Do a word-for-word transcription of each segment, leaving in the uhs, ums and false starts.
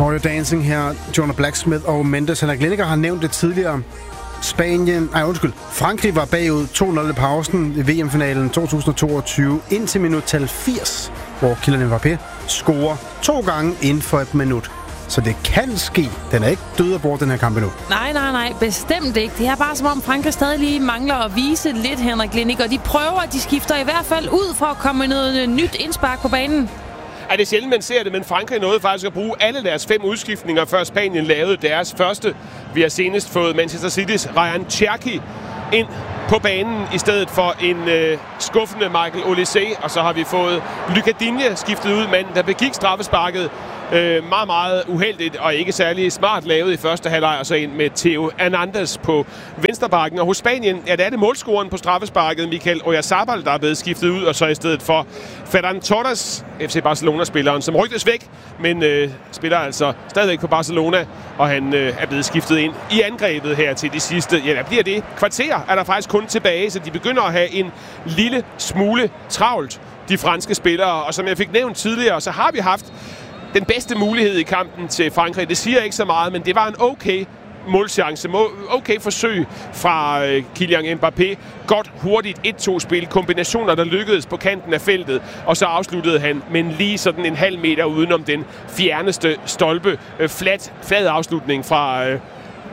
Sawyer Dancing her, Jonah Blacksmith og Mendes. Henrik Lineker har nævnt det tidligere. Spanien, nej undskyld, Frankrig var bagud to nul i pausen i V M-finalen to tusind toogtyve indtil minuttal firs, hvor Kylian Mbappé scorer to gange inden for et minut. Så det kan ske. Den er ikke død og bort, den her kamp endnu. Nej, nej, nej. Bestemt ikke. Det er bare som om Frankrig stadig lige mangler at vise lidt, Henrik Lineker. De prøver, de skifter i hvert fald ud for at komme med noget nyt indspark på banen. Er det sjældent, man ser det, men Frankrig nåede faktisk at bruge alle deres fem udskiftninger, før Spanien lavede deres første. Vi har senest fået Manchester City's Ryan Cherki ind på banen i stedet for en øh, skuffende Michael Olise, og så har vi fået Lucas Digne skiftet ud, manden der begik straffesparket. Øh, meget, meget uheldigt og ikke særlig smart lavet i første halvleg, og så ind med Theo Hernandez på venstrebakken. Og hos Spanien, ja, der er det målscoren på straffesparket, Mikel Oyarzabal, der er blevet skiftet ud, og så i stedet for Ferran Torres, F C Barcelona-spilleren, som rygtes væk, men øh, spiller altså stadigvæk på Barcelona, og han øh, er blevet skiftet ind i angrebet her til de sidste, ja, der bliver det kvarter, er der faktisk kun tilbage, så de begynder at have en lille smule travlt, de franske spillere, og som jeg fik nævnt tidligere, så har vi haft den bedste mulighed i kampen til Frankrig. Det siger ikke så meget, men det var en okay målchance, okay forsøg fra øh, Kylian Mbappé. Godt, hurtigt et-to-spil, kombinationer, der lykkedes på kanten af feltet, og så afsluttede han, men lige sådan en halv meter udenom den fjerneste stolpe. Øh, flat, flad afslutning fra øh,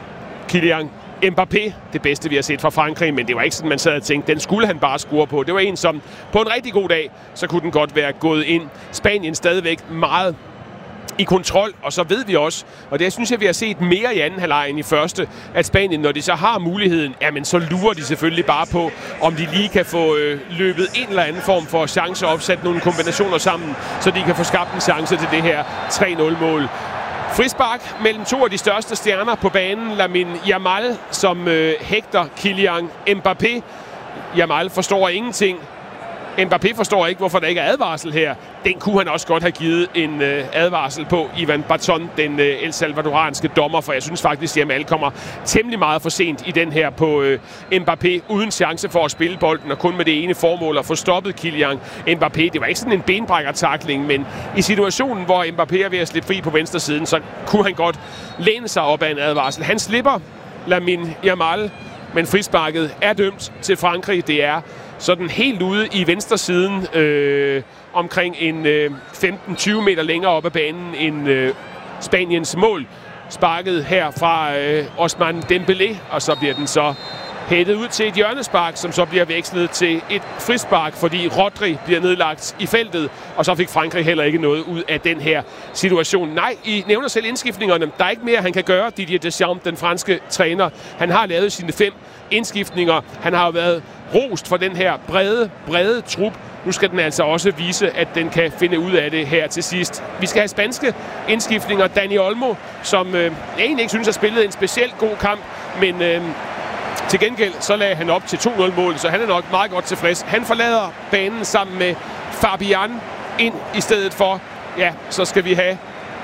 Kylian Mbappé, det bedste vi har set fra Frankrig, men det var ikke sådan, man sad og tænkte, den skulle han bare score på. Det var en, som på en rigtig god dag, så kunne den godt være gået ind. Spanien stadigvæk meget i kontrol, og så ved vi også, og det synes jeg, vi har set mere i anden halvleg end i første, at Spanien, når de så har muligheden, jamen så lurer de selvfølgelig bare på, om de lige kan få øh, løbet en eller anden form for chance og opsat nogle kombinationer sammen, så de kan få skabt en chance til det her tre nul-mål. Frispark mellem to af de største stjerner på banen, Lamine Yamal, som øh, hægter Kylian Mbappé. Yamal forstår ingenting. Mbappé forstår ikke, hvorfor der ikke er advarsel her. Den kunne han også godt have givet en øh, advarsel på. Ivan Baton, den øh, El Salvadoranske dommer, for jeg synes faktisk, at Yamal kommer temmelig meget for sent i den her på øh, Mbappé, uden chance for at spille bolden, og kun med det ene formål at få stoppet Kylian Mbappé. Det var ikke sådan en benbrækker-tackling, men i situationen, hvor Mbappé er ved at slippe fri på venstre siden, så kunne han godt læne sig op af en advarsel. Han slipper Lamine Yamal, men frisparket er dømt til Frankrig. Det er sådan helt ude i venstre siden, øh, omkring en øh, femten til tyve meter længere op ad banen end øh, Spaniens mål. Sparket her fra øh, Ousmane Dembélé, og så bliver den så hættet ud til et hjørnespark, som så bliver vekslet til et frispark, fordi Rodri bliver nedlagt i feltet, og så fik Frankrig heller ikke noget ud af den her situation. Nej, I nævner selv indskiftningerne. Der er ikke mere, han kan gøre, Didier Deschamps, den franske træner. Han har lavet sine fem indskiftninger. Han har jo været rost for den her brede, brede trup. Nu skal den altså også vise, at den kan finde ud af det her til sidst. Vi skal have spanske indskiftninger. Dani Olmo, som øh, egentlig ikke synes har spillet en specielt god kamp, men øh, til gengæld så lagde han op til to nul-mål, så han er nok meget godt tilfreds. Han forlader banen sammen med Fabian ind i stedet for. Ja, så skal vi have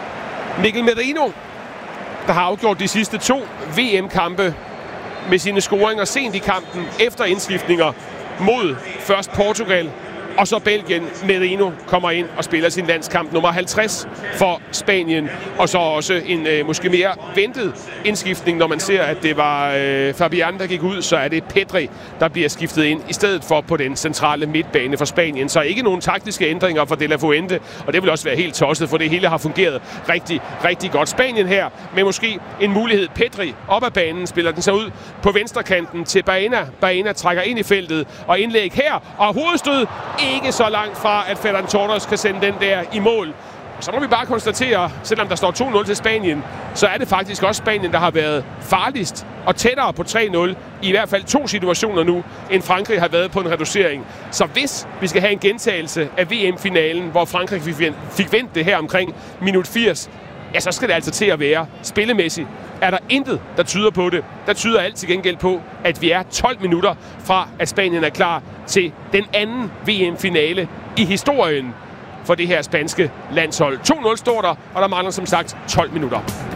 Mikel Merino, der har afgjort de sidste to V M-kampe med sine scoringer sent i kampen efter indskiftninger mod først Portugal og så Belgien. Merino kommer ind og spiller sin landskamp nummer halvtreds for Spanien, og så også en øh, måske mere ventet indskiftning, når man ser, at det var øh, Fabian, der gik ud, så er det Pedri, der bliver skiftet ind i stedet for på den centrale midtbane for Spanien. Så ikke nogen taktiske ændringer for De La Fuente, og det vil også være helt tosset, for det hele har fungeret rigtig, rigtig godt. Spanien her med måske en mulighed. Pedri op ad banen, spiller den så ud på venstrekanten til Baena. Baena trækker ind i feltet, og indlæg her, og hovedstød ikke så langt fra, at Ferran Torres kan sende den der i mål. Så må vi bare konstatere, selvom der står to nul til Spanien, så er det faktisk også Spanien, der har været farligst og tættere på tre nul i i hvert fald to situationer nu, end Frankrig har været på en reducering. Så hvis vi skal have en gentagelse af V M-finalen, hvor Frankrig fik vendt det her omkring minut firs, ja, så skal det altså til at være spillemæssigt. Er der intet, der tyder på det. Der tyder alt til gengæld på, at vi er tolv minutter fra, at Spanien er klar til den anden V M-finale i historien for det her spanske landshold. to nul står der, og der mangler som sagt tolv minutter.